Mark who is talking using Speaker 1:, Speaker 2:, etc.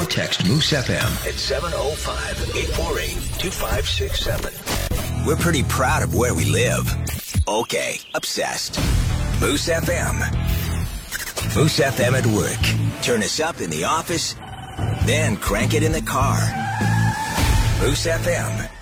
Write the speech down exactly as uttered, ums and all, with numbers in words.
Speaker 1: or text Moose F M at seven oh five, eight four eight, two five six seven. We're pretty proud of where we live. Okay, obsessed. Moose F M. Moose F M at work. Turn us up in the office, then crank it in the car. Moose F M.